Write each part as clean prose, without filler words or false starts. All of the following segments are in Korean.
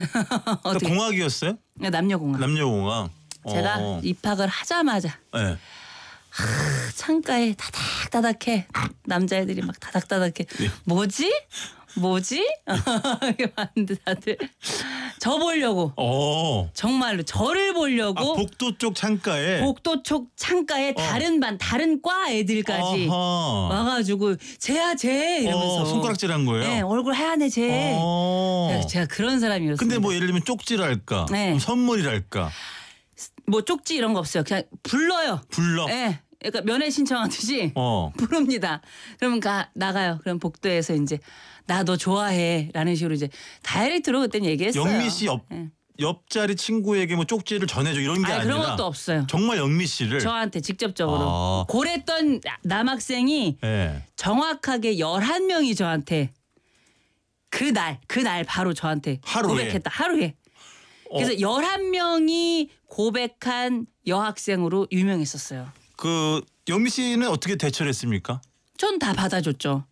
어떻게? 공학이었어요? 남녀공학. 남녀공학. 제가 입학을 하자마자 네. 창가에 다닥다닥해. 남자애들이 막 다닥다닥해. 네. 뭐지? 이렇게 봤는데 다들 저 보려고. 정말로 저를 보려고. 복도 쪽 창가에. 복도 쪽 창가에 다른 과 애들까지 와가지고 쟤야 쟤 이러면서 손가락질한 거예요? 네, 얼굴 하얀애 쟤. 제가 그런 사람이었어요. 근데 뭐 예를 들면 쪽지랄까, 네. 선물이랄까. 뭐 쪽지 이런 거 없어요. 그냥 불러요. 불러? 네. 그러니까 면회 신청하듯이 부릅니다. 그러면 나가요. 그럼 복도에서 이제 나 너 좋아해라는 식으로 이제 다이렉트로 그땐 얘기했어요. 영미 씨 옆자리 친구에게 뭐 쪽지를 전해줘 이런 게 아니라 그런 것도 없어요. 정말 영미 씨를 저한테 직접적으로 고랬던 남학생이 정확하게 11명이 저한테 그날 바로 저한테 고백했다. 하루에. 그래서 11명이 고백한 여학생으로 유명했었어요. 그 영미 씨는 어떻게 대처를 했습니까? 전 다 받아줬죠.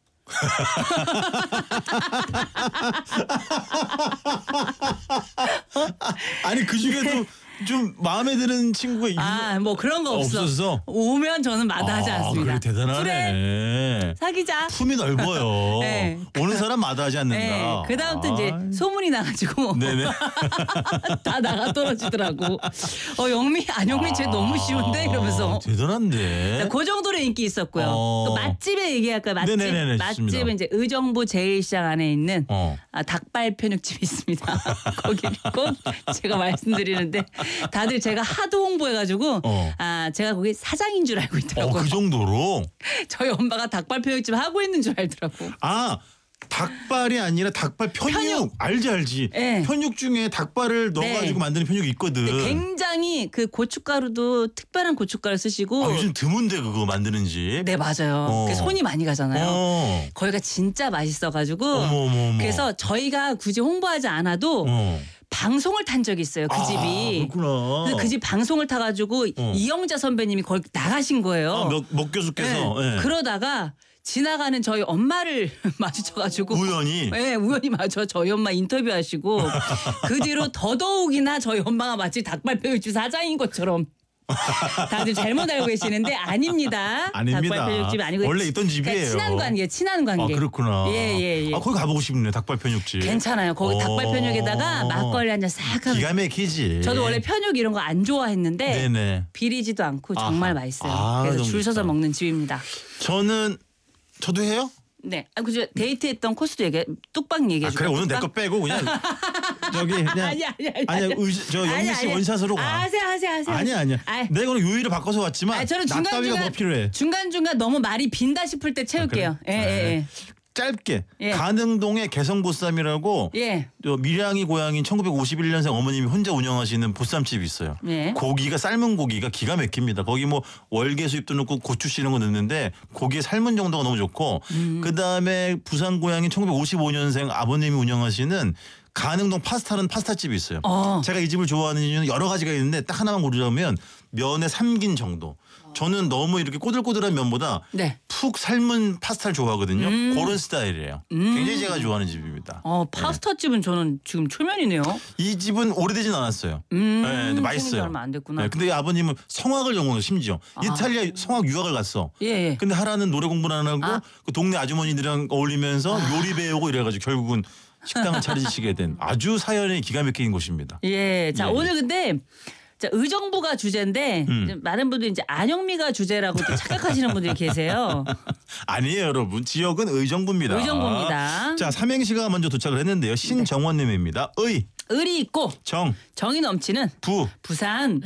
아니 그 중에도 좀 마음에 드는 친구가 뭐 그런 거 없었어? 오면 저는 마다하지 않습니다. 그래 대단하네. 그래, 사귀자. 품이 넓어요. 네. 오는 사람 마다하지 않는다. 네. 그다음부터 이제 소문이 나가지고 다 나가 떨어지더라고. 영미 쟤 너무 쉬운데 이러면서. 대단한데. 그 정도로 인기 있었고요. 또 맛집에 얘기할까요? 맛집은 이제 의정부 제일시장 안에 있는 닭발 편육집이 있습니다. 거기 꼭 제가 말씀드리는데 다들 제가 하도 홍보해가지고 제가 거기 사장인 줄 알고 있더라고요. 그 정도로? 저희 엄마가 닭발 편육집 하고 있는 줄 알더라고. 닭발이 아니라 닭발 편육. 알지. 네. 편육 중에 닭발을 넣어가지고 만드는 편육이 있거든. 굉장히 그 고춧가루도 특별한 고춧가루 쓰시고. 요즘 드문데 그거 만드는 집. 네 맞아요. 손이 많이 가잖아요. 거기가 진짜 맛있어가지고. 그래서 저희가 굳이 홍보하지 않아도 방송을 탄 적이 있어요. 그 집이. 그렇구나. 그 집 방송을 타가지고 이영자 선배님이 거기 나가신 거예요. 목 교수께서. 그러다가 지나가는 저희 엄마를 마주쳐가지고 우연히? 네, 우연히 마주쳐 저희 엄마 인터뷰하시고 그 뒤로 더더욱이나 저희 엄마가 마치 닭발편육집 사장인 것처럼 다들 잘못 알고 계시는데 아닙니다. 닭발편육집 아니고 원래 있던 집이에요. 친한 관계. 그렇구나. 예. 거기 가보고 싶네. 닭발편육집. 괜찮아요. 거기 닭발편육에다가 막걸리 한 잔 싹 하면. 기가 막히지. 저도 원래 편육 이런 거 안 좋아했는데 네네. 비리지도 않고 정말 맛있어요. 그래서 줄 서서 먹는 집입니다. 저도 해요? 네. 그죠. 데이트했던 코스도 뚝방 얘기해 줄까요? 그래 오늘 내 거 빼고 그냥 저기 그냥 아니야 저 영미 씨 원샷으로 가. 하세요. 아니야. 내가 오늘 요일을 바꿔서 왔지만 저는 낙따위가 뭐 필요해. 중간중간 너무 말이 빈다 싶을 때 채울게요. 예. 짧게 가능동의 개성보쌈이라고 밀양이 고향인 1951년생 어머님이 혼자 운영하시는 보쌈집이 있어요. 고기가 삶은 고기가 기가 막힙니다. 거기 뭐 월계 수잎도 넣고 고추씨 이런 거 넣는데 고기의 삶은 정도가 너무 좋고 그다음에 부산 고향인 1955년생 아버님이 운영하시는 가능동 파스타는 파스타집이 있어요. 제가 이 집을 좋아하는 이유는 여러 가지가 있는데 딱 하나만 고르자면 면의 삼긴 정도. 저는 너무 이렇게 꼬들꼬들한 면보다 푹 삶은 파스타를 좋아하거든요. 그런 스타일이에요. 굉장히 제가 좋아하는 집입니다. 파스타 집은 저는 지금 초면이네요. 이 집은 오래되진 않았어요. 근데 맛있어요. 얼마 안 됐구나. 근데 이 아버님은 성악을 전공해서 심지어 이탈리아 성악 유학을 갔어. 근데 하라는 노래 공부를 안 하고 그 동네 아주머니들이랑 어울리면서 요리 배우고 이래가지고 결국은 식당을 차리시게 된 아주 사연이 기가 막힌 곳입니다. 자 오늘 근데 의정부가 주제인데 많은 분들이 이제 안영미가 주제라고 또 착각하시는 분들이 계세요. 아니에요, 여러분. 지역은 의정부입니다. 의정부입니다. 자, 삼행시가 먼저 도착을 했는데요. 신정원님입니다. 을이 있고 정이 넘치는 부산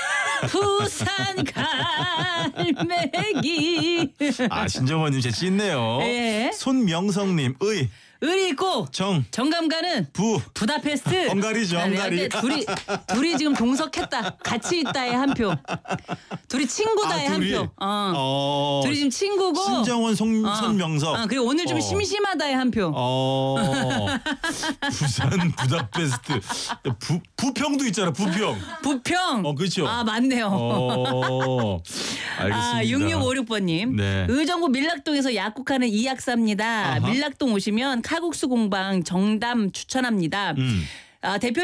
갈매기. 신정원님 제 찐네요. 손명성님 을이 있고 정감 가는 부다페스트. 헝가리죠. 헝가리. 둘이 지금 동석했다. 같이 있다의 한 표. 둘이 친구다의 한 표. 둘이 지금 친구고. 신정원 손명석. 그리고 오늘 좀 심심하다의 한 표. 부산 부다페스트. 부평도 있잖아. 부평. 그렇죠. 맞네요. 알겠습니다. 6656번님. 의정부 밀락동에서 약국하는 이약사입니다. 밀락동 오시면 칼국수 공방 정담 추천합니다. 대표